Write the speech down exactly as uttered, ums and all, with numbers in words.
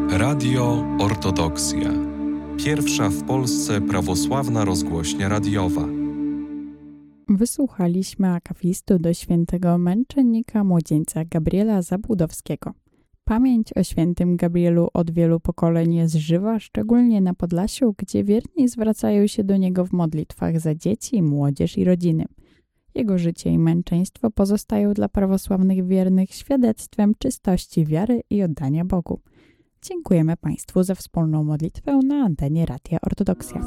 Radio Ortodoksja. Pierwsza w Polsce prawosławna rozgłośnia radiowa. Wysłuchaliśmy akapistu do świętego męczennika młodzieńca Gabriela Zabłudowskiego. Pamięć o świętym Gabrielu od wielu pokoleń jest żywa, szczególnie na Podlasiu, gdzie wierni zwracają się do niego w modlitwach za dzieci, młodzież i rodziny. Jego życie i męczeństwo pozostają dla prawosławnych wiernych świadectwem czystości wiary i oddania Bogu. Dziękujemy Państwu za wspólną modlitwę na antenie Radia Ortodoksja.